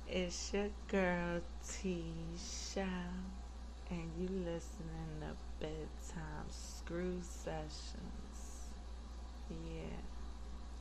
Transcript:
It's your girl Tisha, and you listening to Bedtime Screw Sessions. Yeah.